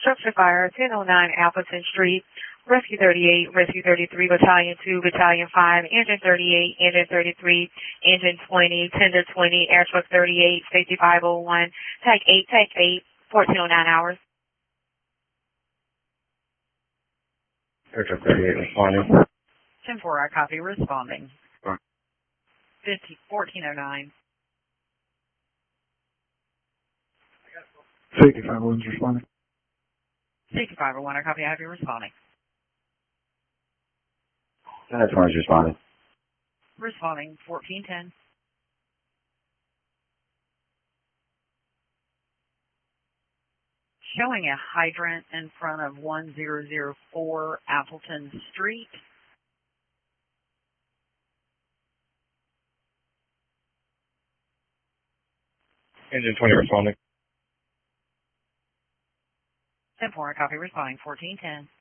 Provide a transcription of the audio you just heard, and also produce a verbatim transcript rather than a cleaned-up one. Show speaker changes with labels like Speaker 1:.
Speaker 1: Structure fire, ten oh nine Appleton Street, Rescue thirty-eight, Rescue thirty-three, Battalion two, Battalion five, Engine thirty-eight, Engine thirty-three, Engine twenty, Tender twenty, Air Truck thirty-eight, Safety five oh one, Tag eight, Tag eight, fourteen oh nine hours.
Speaker 2: Air Truck thirty-eight responding.
Speaker 3: ten four, I copy, responding. fifty, fourteen oh nine.
Speaker 4: Safety five oh one's responding.
Speaker 3: Safety five oh one, I copy, I have you responding.
Speaker 2: That's one's responding.
Speaker 3: Responding, fourteen ten. Showing a hydrant in front of one zero zero four Appleton Street.
Speaker 2: Engine twenty responding.
Speaker 3: ten four, I copy, responding, fourteen ten.